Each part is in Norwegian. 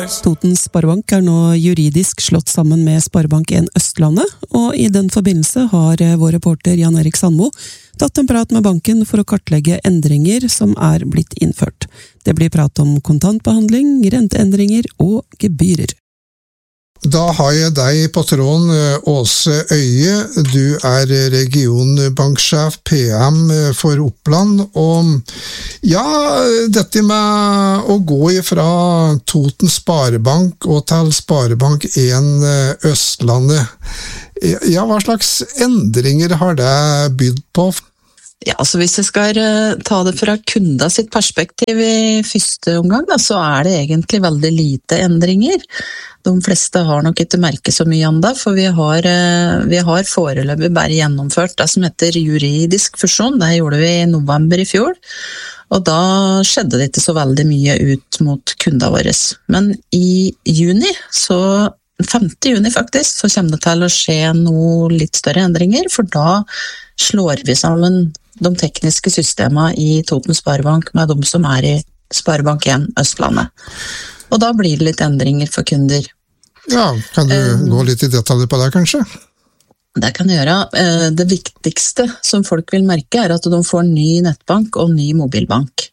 Toten Sparebank nå juridisk slått sammen med Sparebank1 Østlandet, og i den forbindelse har vår reporter Jan Erik Sandmo tatt en prat med banken for å kartlegge endringer som blitt innført. Det blir prat om kontantbehandling, renteendringer og gebyrer. Da har jeg deg på tråden, Åse Øye. Du regionbanksjef PM for Oppland, og ja, dette med å gå fra Toten Sparebank og til Sparebank1 Østlandet. Ja, hva slags endringer har det bydd på? Ja, altså hvis jeg skal ta det fra kunda sitt perspektiv i første omgang, da, så det egentlig veldig lite endringer. De fleste har nok ikke merket så mye enda, for vi har foreløpig bare gjennomført det som heter juridisk fusjon. Det gjorde vi i november i fjor, og da skjedde det ikke så veldig mye ut mot kundene våre. Men i juni, 5. juni faktisk, så kommer det til å skje noe litt større endringer, for da slår vi sammen de tekniske systemene i Toten Sparebank med de som i Sparebank1 Østlandet. Og da blir det litt endringer for kunder. Ja, kan du gå litt i detaljer på det, kanskje? Det kan jeg gjøre. Det viktigste som folk vil merke at de får ny nettbank og ny mobilbank.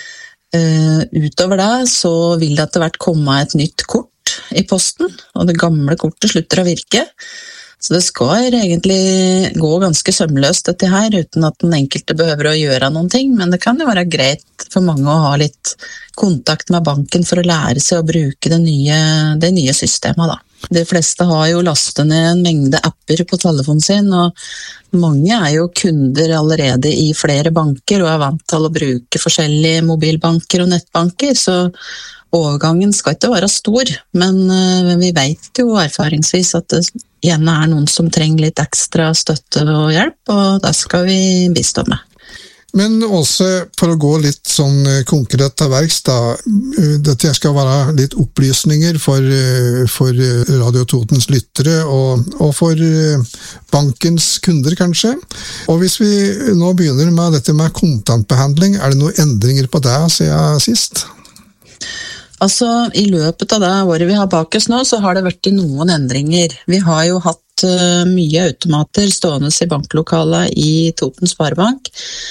Utover det så vil det etter hvert komme et nytt kort i posten, og det gamle kortet slutter å virke. Så det skal egentlig gå ganske sømløst dette her, uten at den enkelte behøver å gjøre noen ting, men det kan jo være greit for mange å ha litt kontakt med banken for å lære seg å bruke det nye systemet da. De fleste har jo lastet ned en mengde apper på telefonen sin, og mange jo kunder allerede i flere banker og vant til å bruke forskjellige mobilbanker og nettbanker, så overgangen skal ikke være stor, men vi vet jo erfaringsvis at det gjerne noen som trenger litt ekstra støtte og hjelp, og det skal vi bistå med. Men også for å gå litt sånn konkret til verks da, dette skal være litt opplysninger for Radio Totens lyttere og for bankens kunder kanskje. Og hvis vi nå begynner med dette med kontantbehandling, det noen endringer på det siden sist? Altså, i løpet av det året vi har bak oss nå, så har det vært noen endringer. Vi har jo hatt mye automater stående i banklokalet i Toten Sparebank.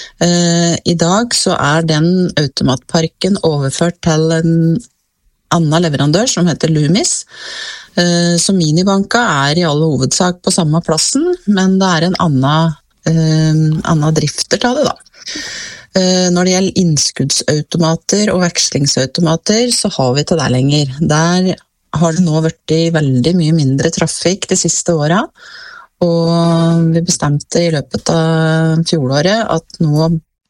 I dag så den automatparken overført til en annen leverandør som heter Loomis. Så minibanka i alle hovedsak på samme plassen, men det en annen drifter til det da. Når det gjelder innskuddsautomater og vekslingsautomater, så har vi til det lenger. Der har det nå vært veldig mye mindre trafikk de siste årene, og vi bestemte i løpet av fjoråret at nå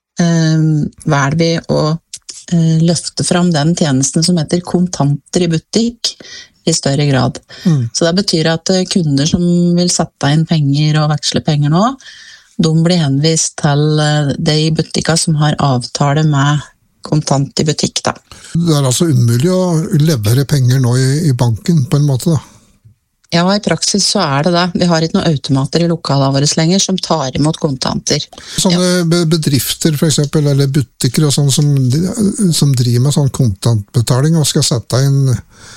velger vi å løfte fram den tjenesten som heter kontanter i butikk i større grad. Så det betyr at kunder som vil sette inn penger og veksle penger nå, de blir henvist til de butikker som har avtale med kontant i butikk da. Det altså umulig å levere penger nå i banken på en måte da? Ja, i praksis så det. Vi har ikke noen automater i lokalene våre lenger som tar imot kontanter. Sånne bedrifter for eksempel, eller butikker og sånn som driver med sånn kontantbetaling og skal sette inn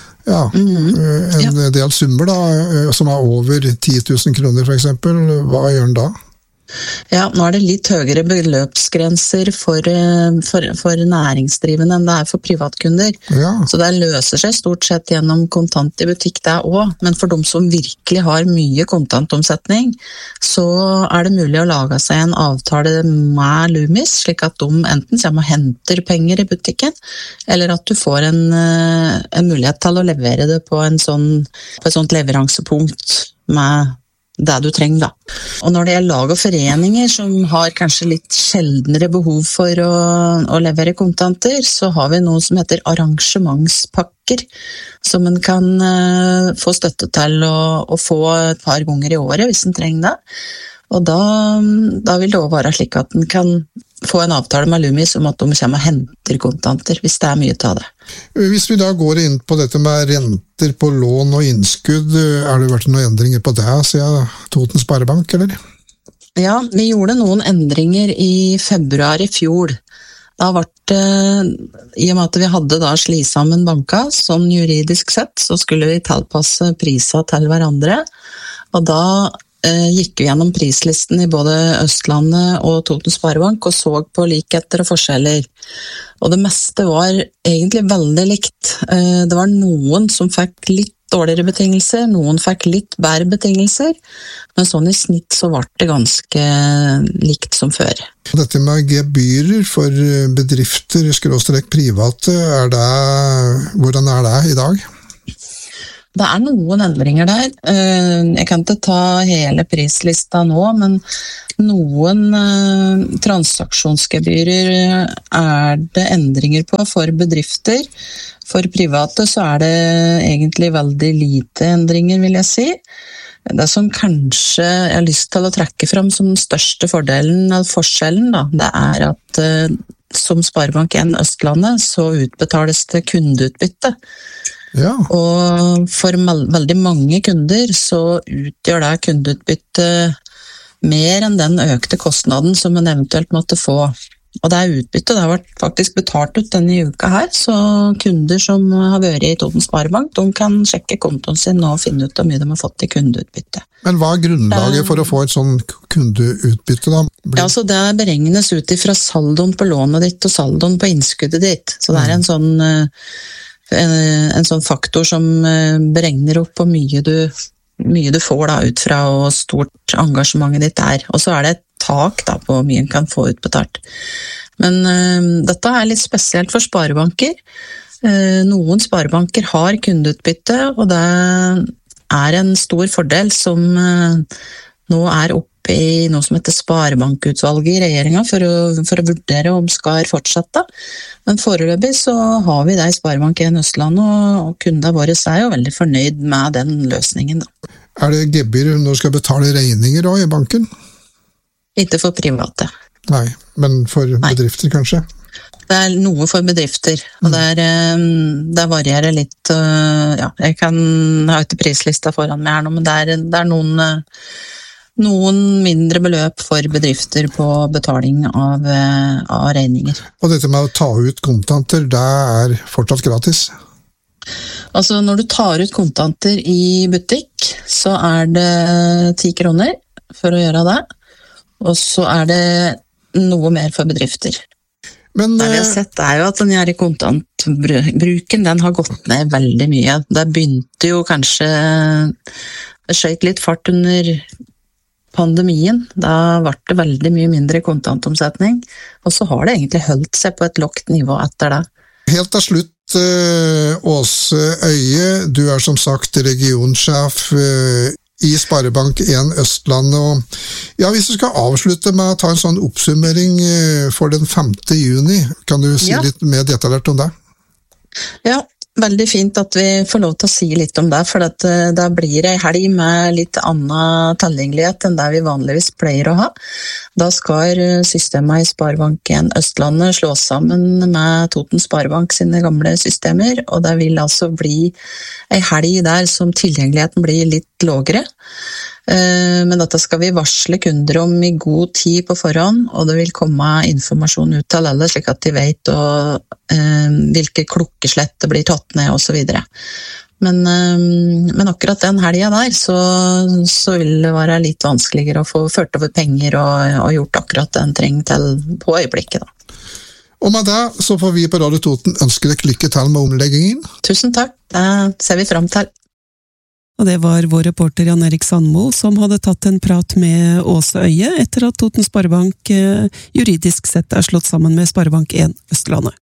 en del summer da, som over 10 000 kroner for eksempel, hva gjør den da? Ja, nå det litt høyere beløpsgrenser for næringsdrivende enn det for privatkunder. Ja. Så det løser seg stort sett gjennom kontant i butikk det også. Men for de som virkelig har mye kontantomsetning, så det mulig å lage seg en avtale med Loomis, slik at de enten kommer og henter penger i butikken, eller at du får en mulighet til å levere det på et sånt leveransepunkt med det du trenger da. Og når det lag og foreninger som har kanskje litt sjeldnere behov for å levere kontanter, så har vi noe som heter arrangementspakker, som en kan få støtte til å få et par ganger i året hvis en trenger det. Og da vil det også være slik at en kan få en avtale med Loomis om at de kommer og henter kontanter, hvis det mye av det. Hvis vi da går inn på dette med renter på lån og innskudd, det vært noen endringer på det siden Toten Sparebank, eller? Ja, vi gjorde noen endringer i februar i fjor. Da ble det, i og med at vi hadde da sli sammen banka, sånn juridisk sett, så skulle vi tilpasse priser til hverandre, og da gikk vi gjennom prislisten i både Østlandet og Toten Sparebank og så på likheter og forskjeller. Og det meste var egentlig veldig likt. Det var noen som fikk litt dårligere betingelser, noen fikk litt bedre betingelser, men sånn i snitt så var det ganske likt som før. Dette med gebyrer for bedrifter, / private, hvordan er det i dag? Det er noen endringer der. Jeg kan ikke ta hele prislista nå, men noen transaksjonsgebyrer er det endringer på for bedrifter. For private så er det egentlig veldig lite endringer, vil jeg si. Det som kanskje jeg har lyst til å trekke fram som den største fordelen eller forskjellen, da, det er at som Sparebank1 Østlandet så utbetales det kundeutbytte. Ja. Og for veldig mange kunder så utgjør det kundeutbytte mer enn den økte kostnaden som en eventuelt måtte få. Og det utbyttet, det har vært faktisk betalt ut denne uka her, så kunder som har vært i Toten Sparebank, de kan sjekke kontoen sin og finne ut hvor mye de har fått i kundeutbytte. Men hva er grunnlaget for å få et sånn kundeutbytte da? Ja, så det beregnes ut ifra saldoen på lånet ditt og saldoen på innskuddet ditt. Så det er en sånn faktor som beregner opp hvor mye du får da, ut fra hvor stort engasjementet ditt er. Og så er det et tak da, på hvor mye en kan få utbetalt. Men dette er litt spesielt for sparebanker. Noen sparebanker har kundeutbytte, og det er en stor fordel som nå er oppe i noe som heter Sparebankutvalget i regjeringen for å vurdere om skal fortsette. Men foreløpig så har vi det i Sparebank1 Østlandet, og kundene våre er jo veldig fornøyd med den løsningen. Da. Er det gebyr når du skal betale regninger da, i banken? Ikke for private. Nei, men for bedrifter kanskje? Det er noe for bedrifter, og det varierer litt. Ja, jeg har ikke prislista foran meg her nå, men det er noen mindre beløp for bedrifter på betaling av regninger. Og dette med å ta ut kontanter, det er fortsatt gratis? Altså, når du tar ut kontanter i butikk, så er det 10 kroner for å gjøre det, og så er det noe mer for bedrifter. Men det vi har sett er jo at den kontantbruken, den har gått ned veldig mye. Det begynte jo kanskje, det skjøt litt fart under pandemien, da ble det veldig mye mindre kontantomsetning, og så har det egentlig holdt seg på et lågt nivå etter det. Helt til slutt, Åse Øie, du er som sagt regionsjef i Sparebank1 Østlandet, og ja, hvis du skal avslutte med å ta en sånn oppsummering for den 5. juni, kan du si litt mer detaljert om det? Ja, veldig fint at vi får lov til å si litt om det, for det blir en helg med litt annen tilgjengelighet enn det vi vanligvis pleier å ha. Da skal systemet i Sparebank1 Østlandet slås sammen med Toten Sparebank sine gamle systemer, og det vil altså bli en helg der som tilgjengeligheten blir litt lavere. Men dette skal vi varsle kunder om i god tid på forhånd, og det vil komme informasjon ut til alle, slik at de vet hvilke klokkeslett det blir tatt ned og så videre. Men akkurat den helgen der, så vil det være litt vanskeligere å få ført over penger og gjort akkurat det en trenger til på øyeblikket. Da. Og med det så får vi på Radio Toten ønske deg lykke til med omleggingen. Tusen takk, det ser vi frem til. Og det var vår reporter Jan Erik Sandmo som hadde tatt en prat med Åse Øie etter at Toten Sparebank juridisk sett er slått sammen med Sparebank1 Østlandet.